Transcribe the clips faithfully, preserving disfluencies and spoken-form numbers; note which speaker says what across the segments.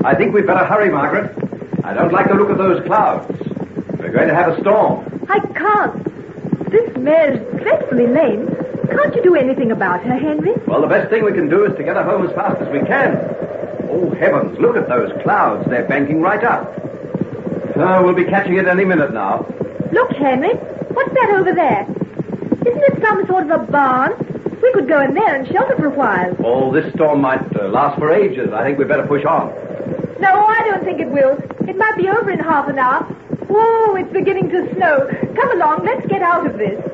Speaker 1: I think we'd better hurry, Margaret. I don't like the look of those clouds. We're going to have a storm.
Speaker 2: I can't. This mare's dreadfully lame. Can't you do anything about her, Henry?
Speaker 1: Well, the best thing we can do is to get her home as fast as we can. Oh, heavens, look at those clouds. They're banking right up. Uh, we'll be catching it any minute now.
Speaker 2: Look, Henry. What's that over there? Isn't it some sort of a barn? We could go in there and shelter for a while.
Speaker 1: Oh, this storm might uh, last for ages. I think we'd better push on.
Speaker 2: No, I don't think it will. It might be over in half an hour. Whoa, it's beginning to snow. Come along, let's get out of this.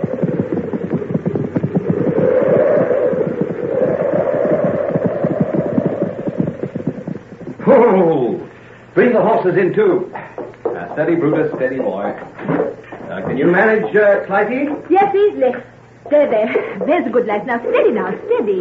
Speaker 1: Oh, bring the horses in, too. Uh, steady, Brutus, steady, boy. Uh, can you manage, uh, Clytie?
Speaker 2: Yes, easily. There, there. There's a good lad. Now, steady now, steady.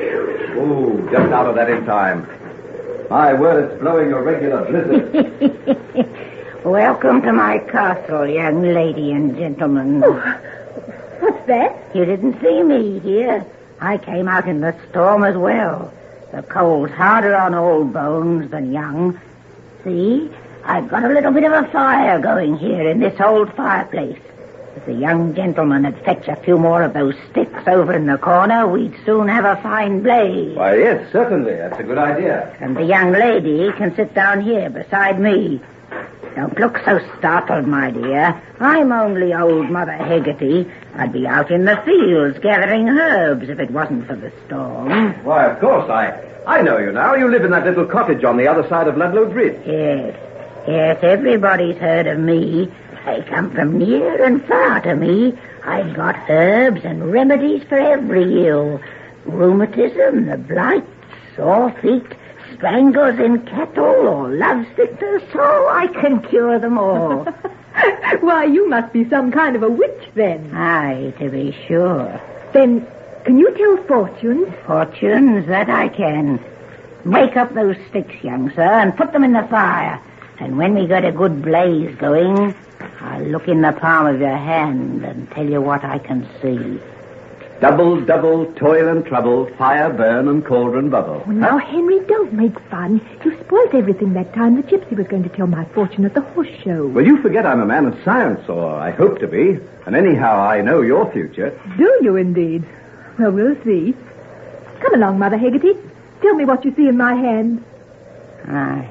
Speaker 1: Oh, just out of that in time. My word, it's blowing a regular blizzard.
Speaker 3: Welcome to my castle, young lady and gentlemen.
Speaker 2: Oh, what's that?
Speaker 3: You didn't see me here. I came out in the storm as well. The cold's harder on old bones than young. See, I've got a little bit of a fire going here in this old fireplace. If the young gentleman had fetched a few more of those sticks over in the corner, we'd soon have a fine blaze.
Speaker 1: Why, yes, certainly. That's a good idea.
Speaker 3: And the young lady can sit down here beside me. Don't look so startled, my dear. I'm only old Mother Hegarty. I'd be out in the fields gathering herbs if it wasn't for the storm.
Speaker 1: Why, of course, I I know you now. You live in that little cottage on the other side of Ludlow Bridge.
Speaker 3: Yes, yes, everybody's heard of me. They come from near and far to me. I've got herbs and remedies for every ill. Rheumatism, the blight, sore feet, strangles in cattle, or love sickness, so I can cure them all.
Speaker 2: Why, you must be some kind of a witch, then.
Speaker 3: Aye, to be sure.
Speaker 2: Then, can you tell fortunes?
Speaker 3: Fortunes, that I can. Wake up those sticks, young sir, and put them in the fire. And when we get a good blaze going, I'll look in the palm of your hand and tell you what I can see.
Speaker 1: Double, double, toil and trouble, fire burn and cauldron bubble.
Speaker 2: Oh, now, Henry, don't make fun. You spoiled everything that time the gypsy was going to tell my fortune at the horse show.
Speaker 1: Well, you forget I'm a man of science, or I hope to be. And anyhow, I know your future.
Speaker 2: Do you indeed? Well, we'll see. Come along, Mother Hegarty. Tell me what you see in my hand.
Speaker 3: Aye.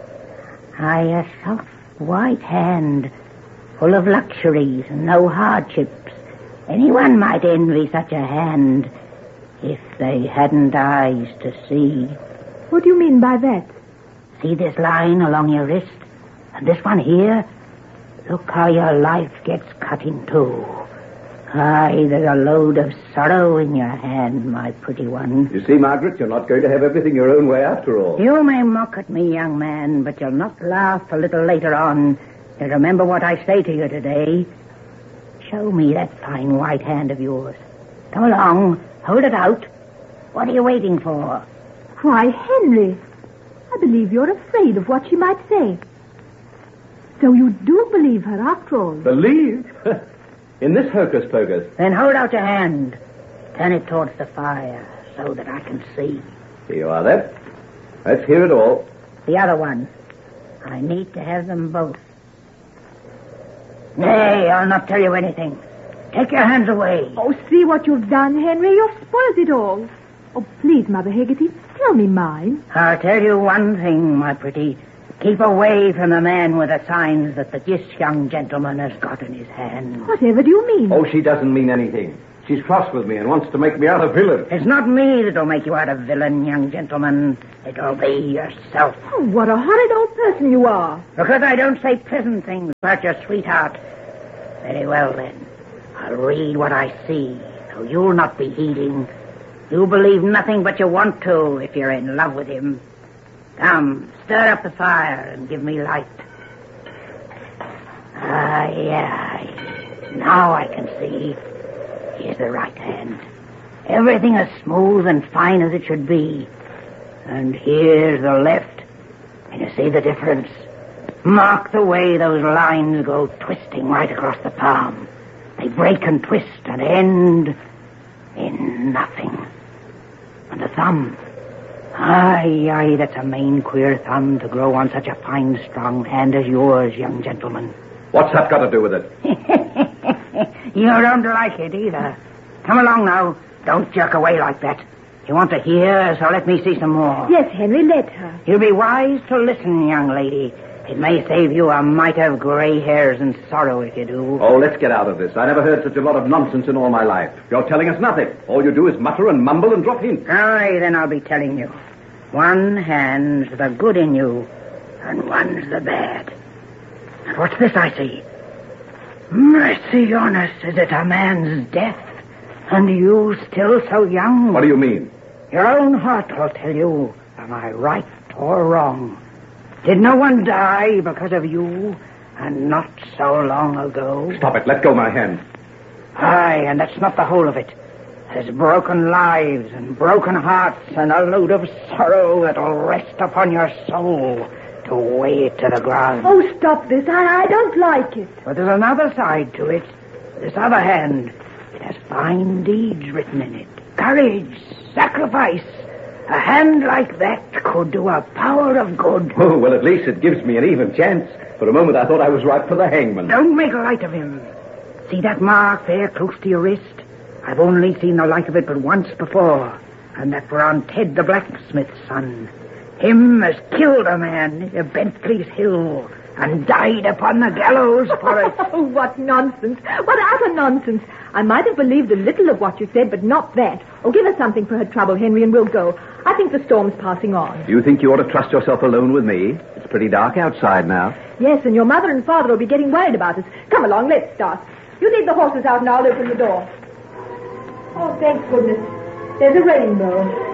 Speaker 3: Aye, a soft white hand, full of luxuries and no hardships. Anyone might envy such a hand if they hadn't eyes to see.
Speaker 2: What do you mean by that?
Speaker 3: See this line along your wrist? And this one here? Look how your life gets cut in two. Aye, there's a load of sorrow in your hand, my pretty one.
Speaker 1: You see, Margaret, you're not going to have everything your own way after all.
Speaker 3: You may mock at me, young man, but you'll not laugh a little later on. You remember what I say to you today. Show me that fine white hand of yours. Come along. Hold it out. What are you waiting for?
Speaker 2: Why, Henry, I believe you're afraid of what she might say. So you do believe her after all?
Speaker 1: Believe? In this hocus pocus?
Speaker 3: Then hold out your hand. Turn it towards the fire so that I can see.
Speaker 1: Here you are, then. Let's hear it all.
Speaker 3: The other one. I need to have them both. Nay, I'll not tell you anything. Take your hands away.
Speaker 2: Oh, see what you've done, Henry. You've spoiled it all. Oh, please, Mother Hegarty, tell me mine.
Speaker 3: I'll tell you one thing, my pretty. Keep away from the man with the signs that the, this young gentleman has got in his hand.
Speaker 2: Whatever do you mean?
Speaker 1: Oh, she doesn't mean anything. She's cross with me and wants to make me out a villain.
Speaker 3: It's not me that'll make you out a villain, young gentleman. It'll be yourself.
Speaker 2: Oh, what a horrid old person you are.
Speaker 3: Because I don't say pleasant things about your sweetheart. Very well, then. I'll read what I see, though you'll not be heeding. You'll believe nothing but you want to if you're in love with him. Come, stir up the fire and give me light. Aye, aye. Now I can see. Here's the right hand. Everything as smooth and fine as it should be. And here's the left. Can you see the difference? Mark the way those lines go twisting right across the palm. They break and twist and end in nothing. And the thumb. Aye, aye, that's a main queer thumb to grow on such a fine, strong hand as yours, young gentleman.
Speaker 1: What's that got to do with it?
Speaker 3: You don't like it either. Come along now. Don't jerk away like that. You want to hear, so let me see some more.
Speaker 2: Yes, Henry, let her.
Speaker 3: You'll be wise to listen, young lady. It may save you a mite of gray hairs and sorrow if you do.
Speaker 1: Oh, let's get out of this. I never heard such a lot of nonsense in all my life. You're telling us nothing. All you do is mutter and mumble and drop hints.
Speaker 3: Aye, then I'll be telling you. One hand's the good in you, and one's the bad. And what's this I see? Mercy on us, is it a man's death? And you still so young?
Speaker 1: What do you mean?
Speaker 3: Your own heart will tell you, am I right or wrong? Did no one die because of you, and not so long ago?
Speaker 1: Stop it. Let go my hand.
Speaker 3: Aye, and that's not the whole of it. There's broken lives and broken hearts and a load of sorrow that'll rest upon your soul to weigh it to the ground.
Speaker 2: Oh, stop this. I, I don't like it.
Speaker 3: But there's another side to it. This other hand, it has fine deeds written in it. Courage, sacrifice. A hand like that could do a power of good.
Speaker 1: Oh, well, at least it gives me an even chance. For a moment, I thought I was ripe for the hangman.
Speaker 3: Don't make light of him. See that mark there close to your wrist? I've only seen the like of it but once before, and that were on Ted the blacksmith's son. Him as killed a man near Bentley's Hill and died upon the gallows for it.
Speaker 2: Oh, what nonsense. What utter nonsense. I might have believed a little of what you said, but not that. Oh, give us something for her trouble, Henry, and we'll go. I think the storm's passing on.
Speaker 1: Do you think you ought to trust yourself alone with me? It's pretty dark outside now.
Speaker 2: Yes, and your mother and father will be getting worried about us. Come along, let's start. You lead the horses out and I'll open the door. Oh, thank goodness. There's a rainbow.